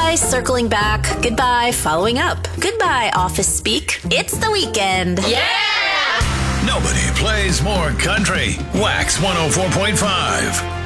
Goodbye, circling back. Goodbye, following up. Goodbye, office speak. It's the weekend. Yeah! Nobody plays more country. Wax 104.5.